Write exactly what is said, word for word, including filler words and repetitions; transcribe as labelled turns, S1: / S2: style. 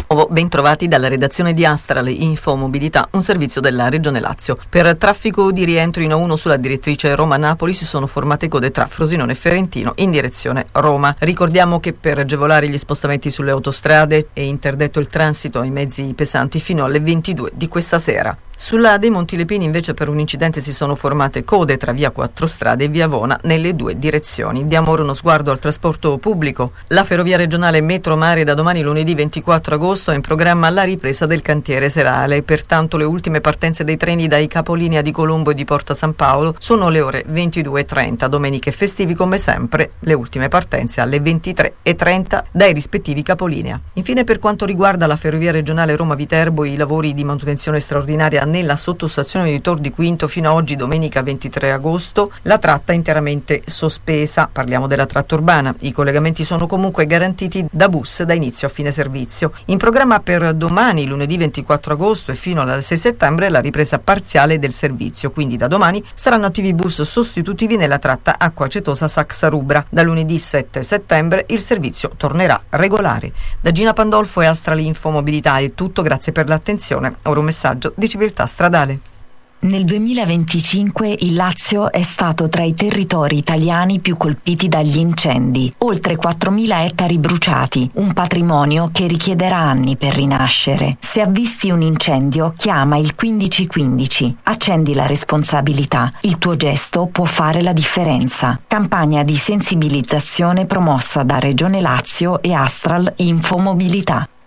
S1: Ben trovati dalla redazione di Astral Infomobilità, un servizio della Regione Lazio. Per traffico di rientro in A uno sulla direttrice Roma-Napoli si sono formate code tra Frosinone e Ferentino in direzione Roma. Ricordiamo che per agevolare gli spostamenti sulle autostrade è interdetto il transito ai mezzi pesanti fino alle ventidue di questa sera. Sulla dei Monti Lepini invece per un incidente si sono formate code tra via Quattro Strade e via Vona nelle due direzioni. Diamo ora uno sguardo al trasporto pubblico. La ferrovia regionale Metro Mare da domani lunedì ventiquattro agosto è in programma la ripresa del cantiere serale. Pertanto le ultime partenze dei treni dai capolinea di Colombo e di Porta San Paolo sono le ore ventidue e trenta. Domeniche e festivi come sempre le ultime partenze alle ventitré e trenta dai rispettivi capolinea. Infine per quanto riguarda la ferrovia regionale Roma-Viterbo i lavori di manutenzione straordinaria nella sottostazione di Tor di Quinto fino a oggi domenica ventitré agosto, la tratta è interamente sospesa. Parliamo della tratta urbana. I collegamenti sono comunque garantiti da bus da inizio a fine servizio. In programma per domani lunedì ventiquattro agosto e fino al sei settembre la ripresa parziale del servizio, quindi da domani saranno attivi bus sostitutivi nella tratta Acqua Acetosa Saxa Rubra. Da lunedì sette settembre il servizio tornerà regolare. Da Gina Pandolfo e Astral Infomobilità è tutto, grazie per l'attenzione. Ora un messaggio di Civiltà Stradale.
S2: Nel duemilaventicinque il Lazio è stato tra i territori italiani più colpiti dagli incendi. Oltre quattromila ettari bruciati, un patrimonio che richiederà anni per rinascere. Se avvisti un incendio, chiama il quindici quindici. Accendi la responsabilità. Il tuo gesto può fare la differenza. Campagna di sensibilizzazione promossa da Regione Lazio e Astral Infomobilità.